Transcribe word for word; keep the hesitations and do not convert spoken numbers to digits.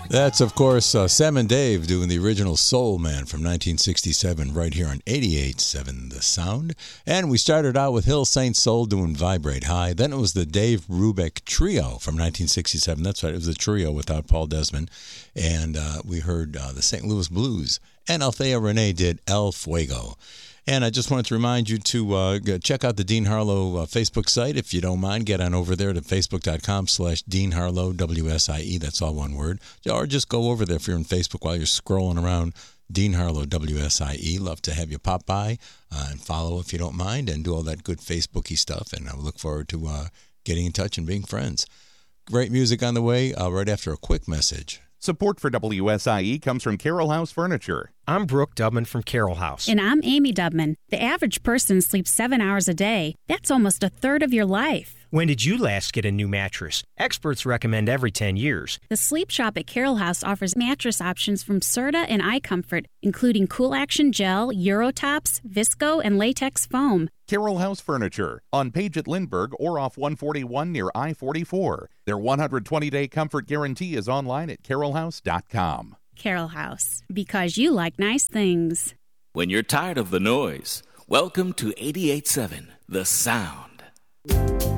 That's, of course, uh, Sam and Dave doing the original Soul Man from nineteen sixty-seven right here on eighty-eight point seven The Sound. And we started out with Hill Saint Soul doing Vibrate High. Then it was the Dave Brubeck Trio from nineteen sixty-seven. That's right, it was a trio without Paul Desmond. And uh, we heard uh, the Saint Louis Blues. And Althea Renee did El Fuego. And I just wanted to remind you to uh, check out the Dean Harlow uh, Facebook site. If you don't mind, get on over there to facebook.com slash Dean Harlow, W S I E. That's all one word. Or just go over there if you're on Facebook while you're scrolling around. Dean Harlow, W S I E. Love to have you pop by uh, and follow if you don't mind and do all that good Facebooky stuff. And I look forward to uh, getting in touch and being friends. Great music on the way uh, right after a quick message. Support for W S I E comes from Carroll House Furniture. I'm Brooke Dubman from Carroll House. And I'm Amy Dubman. The average person sleeps seven hours a day. That's almost a third of your life. When did you last get a new mattress? Experts recommend every ten years. The Sleep Shop at Carroll House offers mattress options from Serta and iComfort, including Cool Action Gel, Eurotops, Visco, and Latex Foam. Carroll House Furniture, on Page at Lindbergh or off one forty-one near I forty-four. Their one hundred twenty day comfort guarantee is online at carroll house dot com. Carroll House, because you like nice things. When you're tired of the noise, welcome to eighty-eight point seven The Sound.